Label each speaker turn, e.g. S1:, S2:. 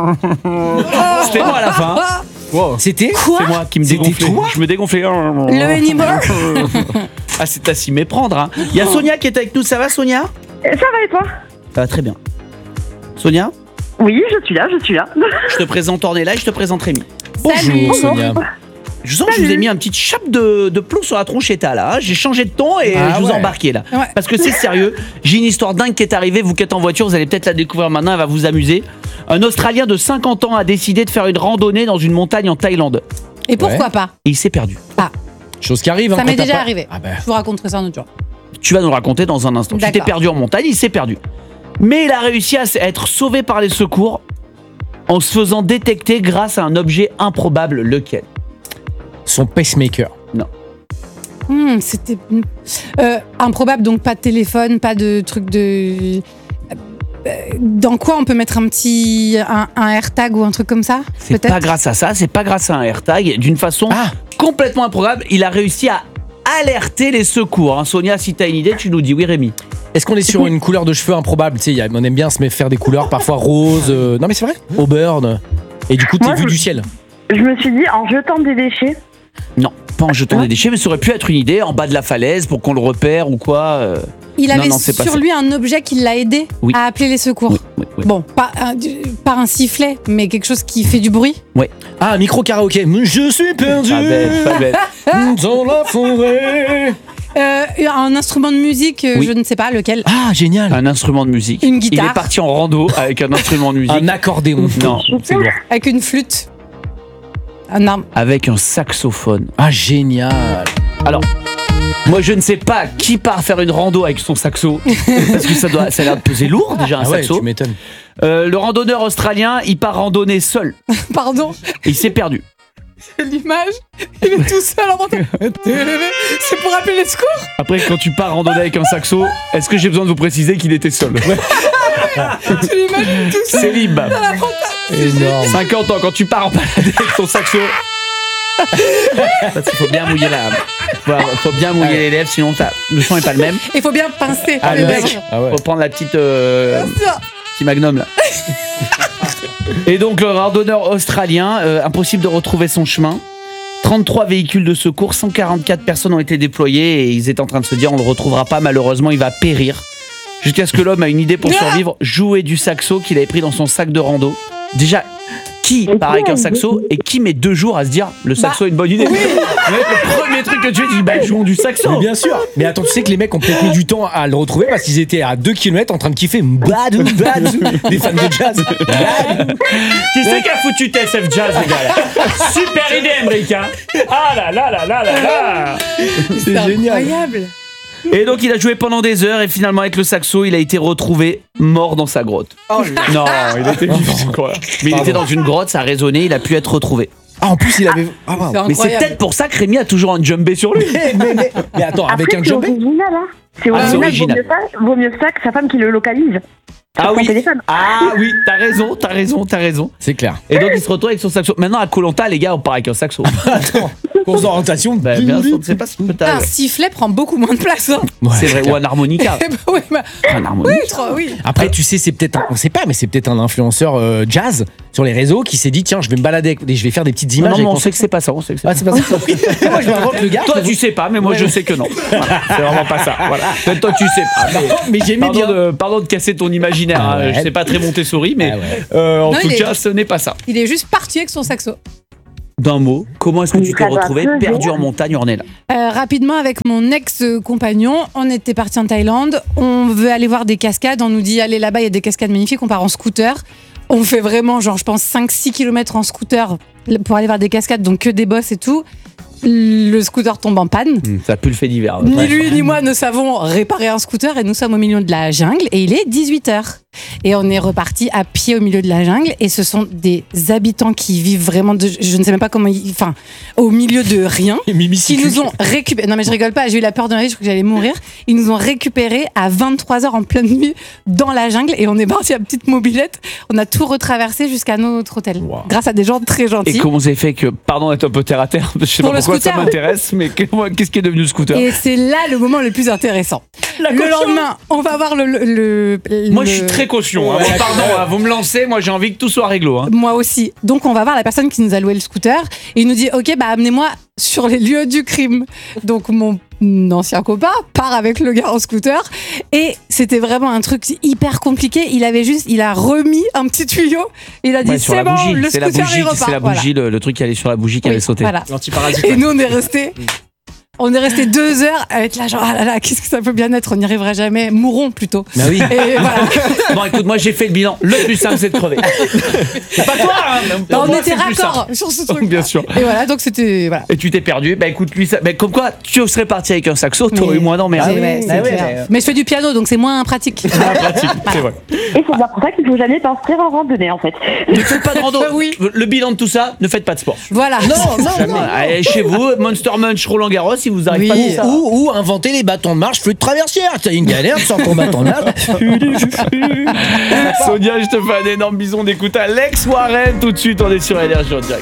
S1: C'était moi à la fin.
S2: Wow. C'était
S3: Quoi ?
S1: C'est moi qui me dégonflais. Je me dégonflais.
S3: Le animal.
S1: Ah, c'est à s'y méprendre. Hein. Il y a Sonia qui est avec nous. Ça va, Sonia ?
S4: Ça va et toi ?
S1: Ça va très bien. Sonia ?
S4: Oui, je suis là.
S1: Je te présente Ornella et je te présente Rémi.
S2: Bonjour Sonia.
S1: Je sens que je vous ai mis un petit chape de plomb sur la tronchetta là. Hein. J'ai changé de ton et je vous ai embarqué là.
S3: Ouais.
S1: Parce que c'est sérieux. J'ai une histoire dingue qui est arrivée. Vous qui êtes en voiture, vous allez peut-être la découvrir maintenant. Elle va vous amuser. Un Australien de 50 ans a décidé de faire une randonnée dans une montagne en Thaïlande.
S3: Et pourquoi pas ?
S1: Et il s'est perdu.
S2: Chose qui arrive.
S3: Ça
S2: hein,
S3: m'est
S2: quand t'as
S3: déjà
S2: pas-
S3: arrivé.
S2: Ah bah.
S3: Je vous raconterai ça un autre jour.
S1: Tu vas nous le raconter dans un instant. Tu t'es
S3: D'accord.
S1: perdu en montagne, il s'est perdu. Mais il a réussi à être sauvé par les secours en se faisant détecter grâce à un objet improbable. Lequel ?
S2: Son pacemaker.
S3: C'était improbable, donc pas de téléphone, pas de truc de. Dans quoi on peut mettre un AirTag ou un truc comme ça ?
S1: C'est
S3: Peut-être.
S1: pas grâce à ça, c'est pas grâce à un AirTag. D'une façon complètement improbable, il a réussi à alerter les secours. Hein. Sonia, si t'as une idée, tu nous dis. Oui, Rémi.
S2: Est-ce qu'on est sur une couleur de cheveux improbable ? Tu sais, on aime bien se faire des couleurs parfois roses. Non mais c'est vrai. Auburn. Et du coup, t'es
S4: Moi,
S2: vu du ciel.
S4: Je me suis dit, en jetant des déchets,
S1: Non, pas en jetant des déchets, mais ça aurait pu être une idée en bas de la falaise pour qu'on le repère ou quoi.
S3: Il avait
S1: non, c'est pas
S3: sur
S1: ça.
S3: lui un objet qui l'a aidé
S1: Oui.
S3: à appeler les secours.
S1: Oui.
S3: Bon, pas un sifflet, mais quelque chose qui fait du bruit.
S2: Ah, un micro karaoké. Je suis perdu
S1: Pas bête, pas bête.
S2: dans la forêt.
S3: Un instrument de musique,
S1: Oui.
S3: je ne sais pas lequel.
S2: Ah, génial.
S1: Un instrument de musique.
S3: Une guitare.
S1: Il est parti en rando avec un instrument de musique.
S2: Un accordéon.
S1: Non,
S2: c'est lourd.
S3: Avec une flûte. Un arme.
S1: avec un saxophone.
S2: Ah, génial.
S1: Alors, moi je ne sais pas qui part faire une rando avec son saxo, parce que ça a l'air de peser lourd déjà un
S2: Ah ouais,
S1: saxo.
S2: tu m'étonnes.
S1: Le randonneur australien, il part randonner seul
S3: Pardon,
S1: et il s'est perdu.
S3: c'est l'image. Il est tout seul en montagne. C'est pour appeler les secours.
S1: Après, quand tu pars randonner avec un saxo, est-ce que j'ai besoin de vous préciser qu'il était seul?
S3: Tu l'imagines tout seul.
S1: C'est libre.
S2: Énorme.
S1: 50 ans, quand tu pars en balade avec ton saxo. Parce qu'il faut bien mouiller faut bien mouiller les lèvres, sinon le son est pas le même.
S3: Il faut bien pincer.
S1: Ah, le
S3: Bien
S1: bec.
S3: sûr.
S2: Ah ouais.
S1: Faut prendre la petite
S3: Bien sûr.
S1: petit magnum là. Et donc le randonneur australien, impossible de retrouver son chemin. 33 véhicules de secours, 144 personnes ont été déployées et ils étaient en train de se dire on le retrouvera pas, malheureusement il va périr. Jusqu'à ce que l'homme a une idée pour survivre, jouer du saxo qu'il avait pris dans son sac de rando. Déjà, qui part avec un saxo et qui met 2 jours à se dire le saxo est une bonne idée? Le premier truc que tu dis, jouons du saxo.
S2: Mais bien sûr. Mais attends, tu sais que les mecs ont peut-être mis du temps à le retrouver parce qu'ils étaient à 2 km en train de kiffer Badou, badou, des fans de jazz.
S1: Qui c'est qui a foutu TSF Jazz, les gars là? Super idée, Emric, hein. Ah là là là là là là.
S2: C'est génial.
S3: Incroyable.
S1: Et donc il a joué pendant des heures et finalement avec le saxo il a été retrouvé mort dans sa grotte.
S2: Oh,
S1: Non, il était vivant quoi. Mais il était dans une grotte, ça a résonné, il a pu être retrouvé.
S2: Ah, en plus, il avait. Ah, wow.
S3: C'est
S1: Mais c'est
S3: incroyable.
S1: peut-être pour ça que Rémi a toujours un jumbé sur lui.
S2: Mais attends, avec
S4: Après,
S2: un
S4: c'est
S2: jumpé.
S4: original, hein. C'est
S1: Ah, c'est
S4: original.
S1: original.
S4: Vaut mieux ça que sa femme qui le localise.
S1: Ah
S4: Sur son
S1: oui.
S4: téléphone.
S1: Ah oui, t'as raison.
S2: C'est clair.
S1: Et donc il se retrouve avec son saxo. Maintenant à Koh-Lanta, les gars, on part avec un saxo.
S2: Attends, course d'orientation.
S1: Ben, bien sûr, on ne sait pas ce que t'as.
S3: Un sifflet prend beaucoup moins de place. Hein.
S2: Ouais,
S1: C'est vrai,
S2: clair.
S1: ou un harmonica.
S3: Oui, bah,
S1: Un harmonica.
S3: oui, trop, oui.
S2: Après, tu sais, c'est peut-être on sait pas, mais c'est peut-être un influenceur jazz sur les réseaux qui s'est dit tiens, je vais me balader, je vais faire des petites images.
S1: Non, mais
S2: avec
S1: on
S2: mon
S1: sait que c'est pas ça. On sait que c'est
S2: Ah, c'est pas ça. Moi, je m'invente le gars.
S1: Toi, tu sais pas, mais moi, je sais que non. Voilà, c'est vraiment pas ça. Voilà. Peut-être toi, tu sais pas.
S2: Mais j'aimais bien.
S1: Pardon de casser ton imaginaire.
S2: Ah
S1: hein.
S2: ouais.
S1: Je sais pas très Montessori, mais
S2: Ah ouais.
S1: en
S3: Non,
S1: tout
S3: il est-
S1: cas, ce n'est pas ça.
S3: Il est juste parti avec son saxo.
S1: D'un mot, comment est-ce que tu t'es
S4: Ça va
S1: retrouvé
S4: peser.
S1: perdu en montagne, Ornella?
S3: Rapidement, avec mon ex-compagnon, on était parti en Thaïlande. On veut aller voir des cascades. On nous dit allez là-bas, il y a des cascades magnifiques. On part en scooter. On fait vraiment, genre, je pense, 5-6 km en scooter pour aller voir des cascades, donc que des bosses et tout. Le scooter tombe en panne.
S1: Ça pue le fait divers.
S3: Ni lui ni moi ne savons réparer un scooter et nous sommes au milieu de la jungle et il est 18h. Et on est reparti à pied au milieu de la jungle et ce sont des habitants qui vivent vraiment je ne sais même pas comment enfin au milieu de rien. Qui nous ont récupéré. Non mais je rigole pas, j'ai eu la peur d'un risque, je crois que j'allais mourir. Ils nous ont récupérés à 23h en pleine nuit dans la jungle et on est parti à petite mobilette. On a tout retraversé jusqu'à notre hôtel.
S2: Wow.
S3: Grâce à des gens très
S1: Et
S3: gentils.
S1: comment vous avez fait que, pardon d'être un peu terre à terre, je sais
S3: Pour
S1: pas
S3: le
S1: pourquoi ça
S3: scooter.
S1: m'intéresse, mais qu'est-ce qui est devenu le scooter?
S3: Et c'est là le moment le plus intéressant. Le lendemain, on va voir
S1: Moi, je suis très caution.
S2: Ouais,
S1: Pardon, vous me lancez. Moi, j'ai envie que tout soit réglo.
S3: Moi aussi. Donc, on va voir la personne qui nous a loué le scooter et il nous dit ok, bah amenez-moi sur les lieux du crime. Donc, mon ancien part avec le gars en scooter et c'était vraiment un truc hyper compliqué. Il a remis un petit tuyau. Il a dit
S1: Ouais, sur
S3: c'est
S1: la
S3: bon,
S1: bougie.
S3: le
S1: C'est la
S3: scooter
S1: bougie,
S3: il repart.
S1: c'est la bougie, le truc qui allait sur la bougie qui avait sauté.
S3: Voilà.
S2: L'antiparasite.
S3: Et nous, on est restés. On est resté 2 heures à être là, genre, ah là là, qu'est-ce que ça peut bien être, on n'y arrivera jamais, mourons plutôt.
S2: Bah oui.
S3: Et voilà.
S1: Bon, écoute, moi, j'ai fait le bilan. Le plus simple, c'est de crever. C'est pas toi, hein.
S3: Bah, on
S1: Moi,
S3: était
S1: c'est le plus
S3: raccord
S1: simple.
S3: sur ce truc.
S1: Bien sûr.
S3: Et voilà, donc c'était. Voilà.
S1: Et tu t'es perdu. Bah écoute, lui, mais comme quoi, tu serais parti avec un saxo, t'aurais eu moins d'emmerde.
S3: C'est vrai, c'est clair. Mais je fais du piano, donc c'est moins pratique.
S1: pratique, c'est vrai.
S4: Et c'est bien pour ça qu'il faut jamais t'inscrire en randonnée, en fait.
S1: Ne faites pas de rando.
S3: Oui.
S1: Le bilan de tout ça, ne faites pas de sport.
S3: Voilà.
S1: Jamais. Allez chez vous, Monster Munch, Roland Garros, si vous arrivez
S3: Oui.
S1: pas à tout ça.
S2: Ou inventer les bâtons de marche, flûte traversière. T'as une galère sans ton bâton de marche.
S1: Sonia, je te fais un énorme bison d'écoute Alex Warren tout de suite. On est sur Énergie en direct.